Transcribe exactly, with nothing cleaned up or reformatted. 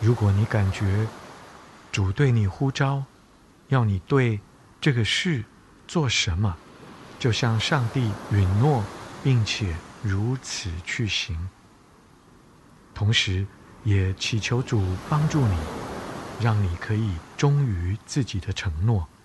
如果你感觉主对你呼召，要你对这个事做什么，就向上帝允诺，并且如此去行。同时也祈求主帮助你，让你可以忠于自己的承诺，